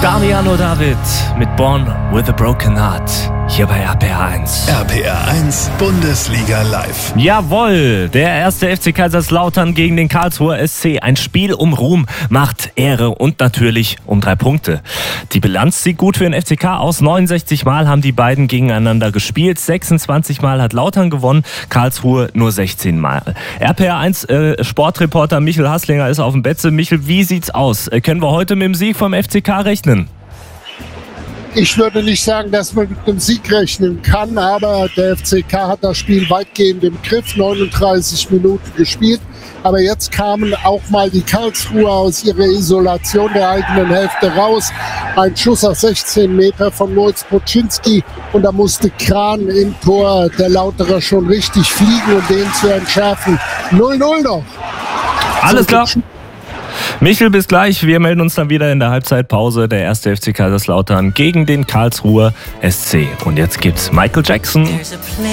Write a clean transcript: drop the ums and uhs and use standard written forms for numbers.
Damiano David mit Born with a Broken Heart. Hier bei RPR 1. RPR 1 Bundesliga live. Jawohl, der erste FC Kaiserslautern gegen den Karlsruher SC. Ein Spiel um Ruhm, Macht, Ehre und natürlich um 3 Punkte. Die Bilanz sieht gut für den FCK aus. 69 Mal haben die beiden gegeneinander gespielt. 26 Mal hat Lautern gewonnen, Karlsruhe nur 16 Mal. RPR 1 Sportreporter Michel Hasslinger ist auf dem Betze. Michel, wie sieht's aus? Können wir heute mit dem Sieg vom FCK rechnen? Ich würde nicht sagen, dass man mit einem Sieg rechnen kann, aber der FCK hat das Spiel weitgehend im Griff, 39 Minuten gespielt. Aber jetzt kamen auch mal die Karlsruher aus ihrer Isolation der eigenen Hälfte raus. Ein Schuss aus 16 Meter von Moritz Boczynski und da musste Kran im Tor der Lauterer schon richtig fliegen, um den zu entschärfen. 0-0 noch. Alles klar. Michel, bis gleich. Wir melden uns dann wieder in der Halbzeitpause. Der erste FC Kaiserslautern gegen den Karlsruher SC. Und jetzt gibt's Michael Jackson.